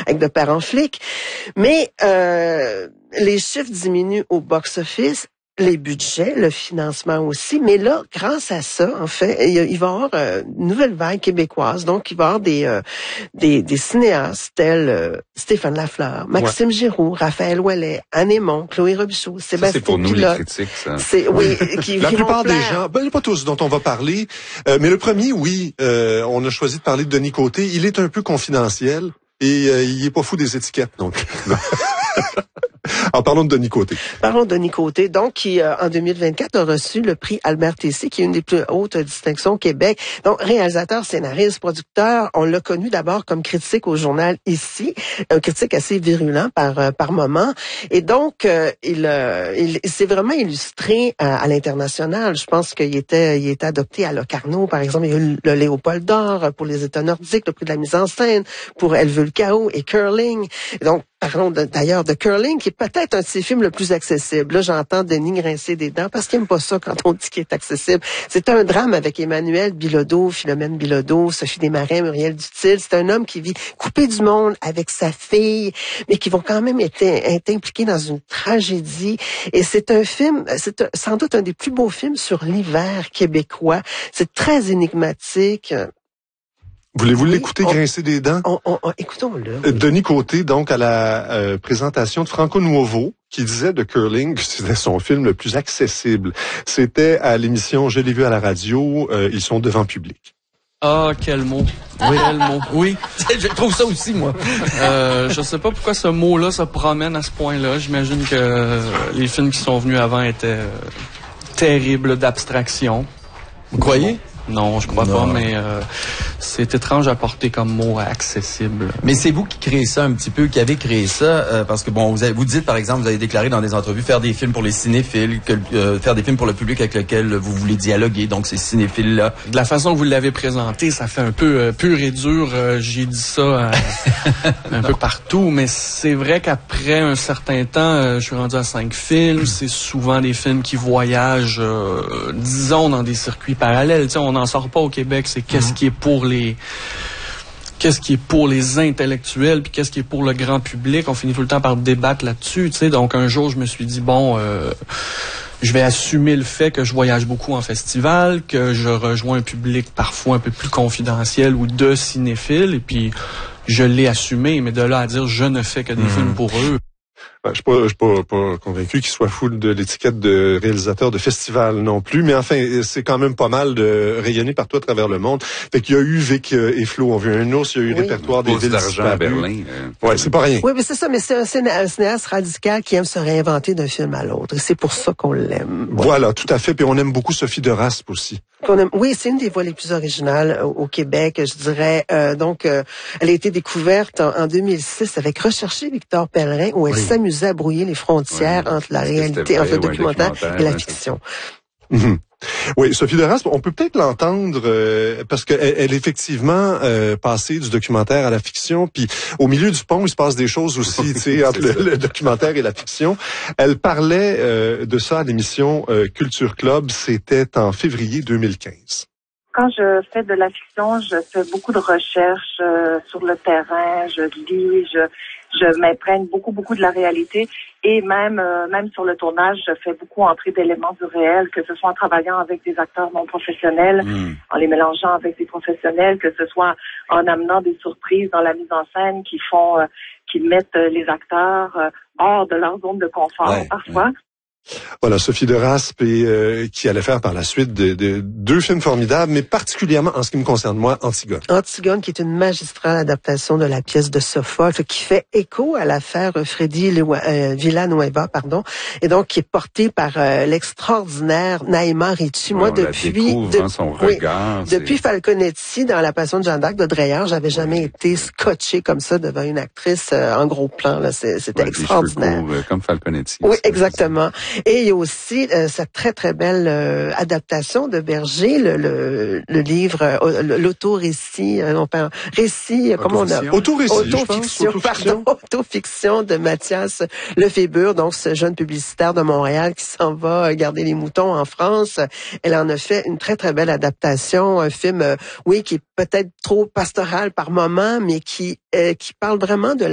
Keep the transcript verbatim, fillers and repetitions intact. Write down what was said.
avec de père en flic. Mais euh, les chiffres diminuent au box-office. Les budgets, le financement aussi. Mais là, grâce à ça, en fait, il, il va y avoir euh, une nouvelle vague québécoise. Donc, il va y avoir des euh, des, des cinéastes tels euh, Stéphane Lafleur, Maxime ouais. Giroux, Raphaël Ouellet, Anne Aymon, Chloé Robichaud, Sébastien ça, c'est pour nous Pilote. Les critiques, ça. C'est, oui, qui, La qui plupart vont des gens, ben pas tous dont on va parler, euh, mais le premier, oui, euh, on a choisi de parler de Denis Côté. Il est un peu confidentiel et euh, il est pas fou des étiquettes, donc... En parlant de Denis Côté. Parlons de Denis Côté, donc, qui, euh, en deux mille vingt-quatre, a reçu le prix Albert Tessier, qui est une des plus hautes distinctions au Québec. Donc, réalisateur, scénariste, producteur, on l'a connu d'abord comme critique au journal Ici, un critique assez virulent par euh, par moment. Et donc, euh, il, euh, il, il s'est vraiment illustré à, à l'international. Je pense qu'il était, il était adopté à Locarno, par exemple. Il y a eu le Léopold d'Or pour les États nordiques, le prix de la mise en scène pour Elle veut le chaos et Curling. Et donc, parlons de, d'ailleurs de Curling, qui est peut-être un de ses films le plus accessible. Là, j'entends Denis grincer des dents parce qu'il n'aime pas ça quand on dit qu'il est accessible. C'est un drame avec Emmanuel Bilodeau, Philomène Bilodeau, Sophie Desmarais, Muriel Dutil. C'est un homme qui vit coupé du monde avec sa fille, mais qui vont quand même être, être impliqués dans une tragédie. Et c'est un film, c'est sans doute un des plus beaux films sur l'hiver québécois. C'est très énigmatique. Voulez-vous oui, l'écouter on, grincer des dents? On, on, on, écoutons-le. Oui. Denis Côté, donc, à la euh, présentation de Franco Nuovo, qui disait de Curling que c'était son film le plus accessible. C'était à l'émission Je l'ai vu à la radio, euh, ils sont devant public. Ah, quel mot. Oui. Quel mot. Oui. Je trouve ça aussi, moi. Euh, je sais pas pourquoi ce mot-là se promène à ce point-là. J'imagine que les films qui sont venus avant étaient euh, terribles d'abstraction. Vous croyez? Non, je crois non. pas, mais euh, c'est étrange à porter comme mot accessible. Mais c'est vous qui créez ça un petit peu, qui avez créé ça, euh, parce que bon, vous, avez, vous dites par exemple, vous avez déclaré dans des entrevues faire des films pour les cinéphiles, que, euh, faire des films pour le public avec lequel vous voulez dialoguer, donc ces cinéphiles-là. De la façon que vous l'avez présenté, ça fait un peu euh, pur et dur. Euh, j'ai dit ça euh, un peu partout, mais c'est vrai qu'après un certain temps, euh, je suis rendu à cinq films. C'est souvent des films qui voyagent, euh, disons, dans des circuits parallèles. Tu sais, on n'en sort pas au Québec, c'est qu'est-ce mmh. qui est pour les qu'est-ce qui est pour les intellectuels puis qu'est-ce qui est pour le grand public. On finit tout le temps par débattre là-dessus, tu sais. Donc un jour, je me suis dit bon, euh, je vais assumer le fait que je voyage beaucoup en festival, que je rejoins un public parfois un peu plus confidentiel ou de cinéphiles, et puis je l'ai assumé. Mais de là à dire je ne fais que des mmh. films pour eux. Ben, je suis pas, je suis pas, pas convaincu qu'il soit fou de l'étiquette de réalisateur de festival non plus, mais enfin, c'est quand même pas mal de rayonner partout à travers le monde. Fait qu'il y a eu Vic et Flo ont vu un ours, il y a eu oui. répertoire des villes d'argent à Berlin. Euh, ouais, c'est pas rien. Oui, mais c'est ça, mais c'est un, ciné- un cinéaste radical qui aime se réinventer d'un film à l'autre. Et c'est pour ça qu'on l'aime. Ouais. Voilà, tout à fait. Puis on aime beaucoup Sophie de Raspe aussi. Qu'on aime, oui, c'est une des voix les plus originales au, au Québec, je dirais. Euh, donc, euh, elle a été découverte en, en deux mille six avec Rechercher Victor Pellerin, où elle oui. s'amusait à brouiller les frontières oui. entre la réalité, entre le documentaire, ouais, documentaire et la ouais, fiction. Mm-hmm. Oui, Sophie de Raspe, on peut peut-être l'entendre euh, parce qu'elle elle est effectivement euh, passée du documentaire à la fiction, puis au milieu du pont, il se passe des choses aussi, tu sais, entre le, le documentaire et la fiction. Elle parlait euh, de ça à l'émission euh, Culture Club, c'était en février deux mille quinze. Quand je fais de la fiction, je fais beaucoup de recherches euh, sur le terrain, je lis, je je m'imprègne beaucoup beaucoup de la réalité et même euh, même sur le tournage, je fais beaucoup entrer d'éléments du réel, que ce soit en travaillant avec des acteurs non professionnels, mmh. en les mélangeant avec des professionnels, que ce soit en amenant des surprises dans la mise en scène qui font euh, qui mettent euh, les acteurs euh, hors de leur zone de confort ouais, parfois. Ouais. Voilà, Sophie de Raspe et euh, qui allait faire par la suite de, de deux films formidables, mais particulièrement en ce qui me concerne moi, Antigone. Antigone, qui est une magistrale adaptation de la pièce de Sophocle, qui fait écho à l'affaire Freddy euh, Villanueva, pardon, et donc qui est portée par euh, l'extraordinaire Naïma Ricci. Moi, ouais, depuis de, son regard, oui, depuis Falconetti dans La Passion de Jeanne d'Arc de Dreyer, j'avais jamais oui. été scotché comme ça devant une actrice euh, en gros plan. Là, c'était ouais, extraordinaire. Courts, euh, comme Falconetti. Oui, exactement. Et il y a aussi euh, cette très, très belle euh, adaptation de Berger, le, le, le livre, euh, l'autorécit, euh, on parle, récit, comment on a... Autorécit, Autofiction, je pense, pardon, autofiction de Mathias Lefébure, donc ce jeune publicitaire de Montréal qui s'en va garder les moutons en France. Elle en a fait une très, très belle adaptation, un film, euh, oui, qui est peut-être trop pastoral par moment, mais qui, euh, qui parle vraiment de